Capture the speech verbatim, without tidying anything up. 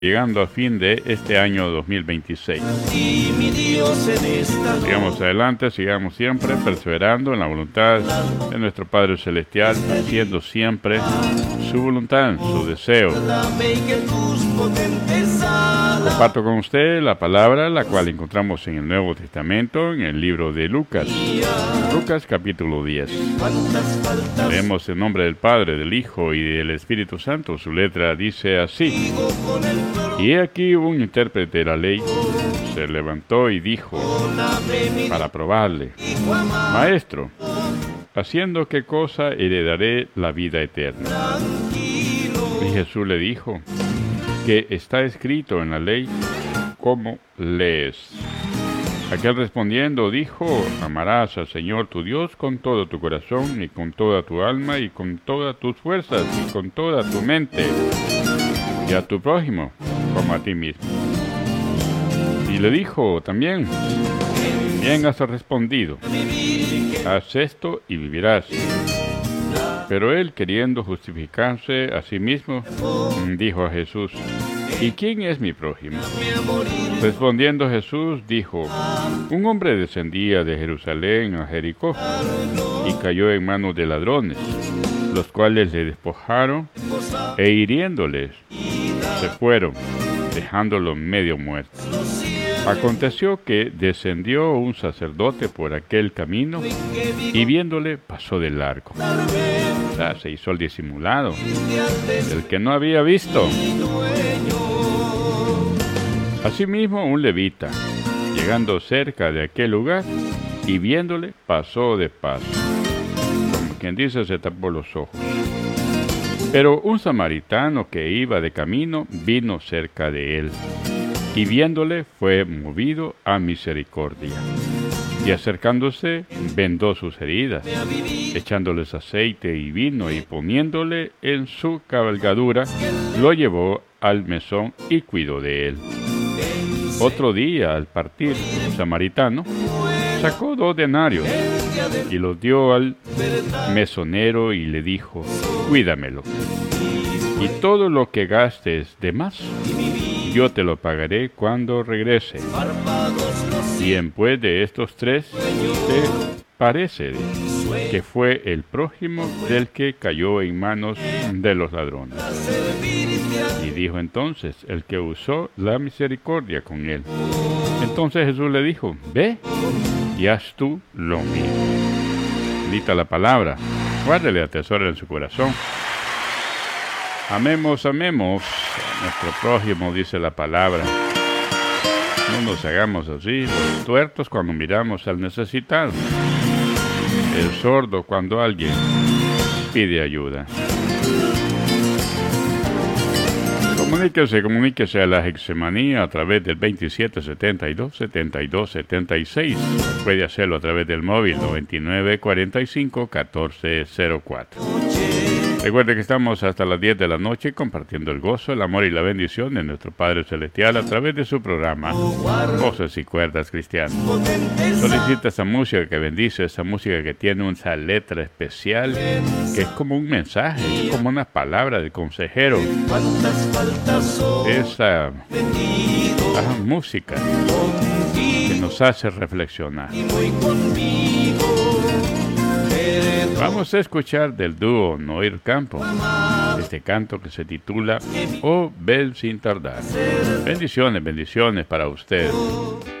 llegando a fin de este año dos mil veintiséis. Sigamos adelante, sigamos siempre perseverando en la voluntad de nuestro Padre Celestial, haciendo siempre su voluntad, su deseo. Comparto con usted la palabra, la cual encontramos en el Nuevo Testamento, en el libro de Lucas. Lucas capítulo diez. Leemos en nombre del Padre, del Hijo y del Espíritu Santo. Su letra dice así: Y he aquí un intérprete de la ley se levantó y dijo, para probarle: Maestro, ¿haciendo qué cosa heredaré la vida eterna? Y Jesús le dijo: ¿Qué está escrito en la ley? ¿Cómo lees? Aquel respondiendo dijo: Amarás al Señor tu Dios con todo tu corazón y con toda tu alma y con todas tus fuerzas y con toda tu mente, y a tu prójimo como a ti mismo. Y le dijo también: Bien has respondido, haz esto y vivirás. Pero él, queriendo justificarse a sí mismo, dijo a Jesús: ¿Y quién es mi prójimo? Respondiendo Jesús dijo: Un hombre descendía de Jerusalén a Jericó y cayó en manos de ladrones, los cuales le despojaron e hiriéndoles se fueron, dejándolo medio muerto. Aconteció que descendió un sacerdote por aquel camino y viéndole pasó de largo. O sea, se hizo el disimulado, el que no había visto. Asimismo, un levita, llegando cerca de aquel lugar y viéndole, pasó de paso. Como quien dice, se tapó los ojos. Pero un samaritano que iba de camino vino cerca de él, y viéndole fue movido a misericordia. Y acercándose, vendó sus heridas, echándoles aceite y vino, y poniéndole en su cabalgadura, lo llevó al mesón y cuidó de él. Otro día, al partir, un samaritano sacó dos denarios y los dio al mesonero y le dijo: Cuídamelo, y todo lo que gastes de más, yo te lo pagaré cuando regrese. Bien, pues de estos tres, ¿te parece que fue el prójimo del que cayó en manos de los ladrones? Y dijo entonces el que usó la misericordia con él. Entonces Jesús le dijo: Ve y haz tú lo mismo. Bendita la palabra, guárdele, atesórela en su corazón. Amemos, amemos a nuestro prójimo, dice la palabra. No nos hagamos así, los tuertos cuando miramos al necesitado, el sordo cuando alguien pide ayuda. Comuníquese, comuníquese a la Hexemanía a través del veintisiete setenta y dos, setenta y dos setenta y seis. Puede hacerlo a través del móvil noventa y nueve cuarenta y cinco catorce cero cuatro. Recuerde que estamos hasta las diez de la noche compartiendo el gozo, el amor y la bendición de nuestro Padre Celestial a través de su programa Voces y Cuerdas Cristianas. Solicita esa música que bendice, esa música que tiene una letra especial, que es como un mensaje, es como una palabra del consejero. Esa, esa música que nos hace reflexionar. Vamos a escuchar del dúo Noir Campo este canto que se titula Oh Ven sin tardar. Bendiciones, bendiciones para usted.